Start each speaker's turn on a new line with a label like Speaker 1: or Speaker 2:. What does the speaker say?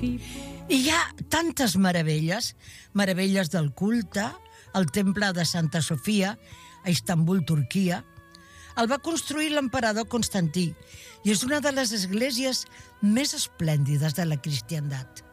Speaker 1: I hi ha tantes meravelles, meravelles del culte, el temple de Santa Sofia, a Istanbul, Turquia. El va construir l'emperador Constantí i és una de les esglésies més esplèndides de la cristiandat.